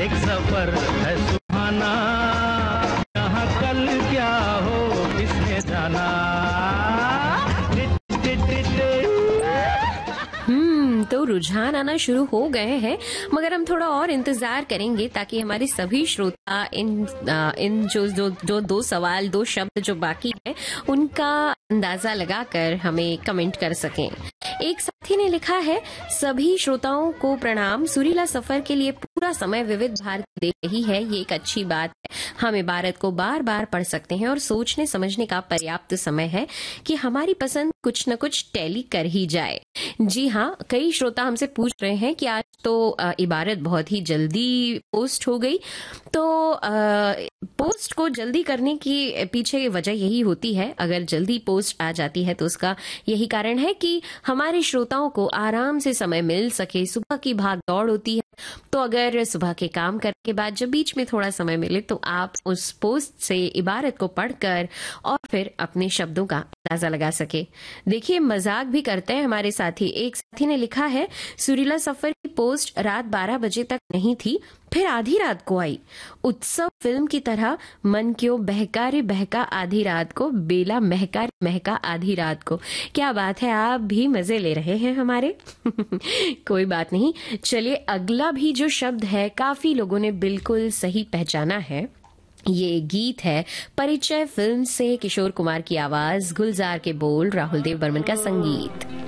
एक सफर है सुहाना, यहाँ कल क्या हो किसने जाना। तो रुझान आना शुरू हो गए हैं, मगर हम थोड़ा और इंतजार करेंगे ताकि हमारे सभी श्रोता इन जो दो सवाल, दो शब्द जो बाकी है उनका अंदाजा लगाकर हमें कमेंट कर सकें। एक साथी ने लिखा है, सभी श्रोताओं को प्रणाम, सुरीला सफर के लिए पूरा समय विविध भारती दे रही है, ये एक अच्छी बात है। हम इबारत को बार बार पढ़ सकते हैं और सोचने समझने का पर्याप्त समय है कि हमारी पसंद कुछ न कुछ टैली कर ही जाए। जी हाँ, कई श्रोता हमसे पूछ रहे हैं कि आज तो इबारत बहुत ही जल्दी पोस्ट हो गई। तो पोस्ट को जल्दी करने की पीछे वजह यही होती है, अगर जल्दी पोस्ट आ जाती है तो उसका यही कारण है कि हमारे श्रोताओं को आराम से समय मिल सके। सुबह की भाग दौड़ होती है, तो अगर सुबह के काम करने के बाद जब बीच में थोड़ा समय मिले तो आप उस पोस्ट से इबारत को पढ़कर और फिर अपने शब्दों का अंदाजा लगा सके। देखिए, मजाक भी करते हैं हमारे साथी। एक साथी ने लिखा है, सुरीला सफर की पोस्ट रात 12 बजे तक नहीं थी, फिर आधी रात को आई। उत्सव फिल्म की तरह मन क्यों बहका रे बहका आधी रात को, बेला महका रे महका आधी रात को। क्या बात है, आप भी मजे ले रहे हैं हमारे। कोई बात नहीं, चलिए अगला भी जो शब्द है काफी लोगों ने बिल्कुल सही पहचाना है। ये गीत है परिचय फिल्म से, किशोर कुमार की आवाज, गुलजार के बोल, राहुल देव बर्मन का संगीत।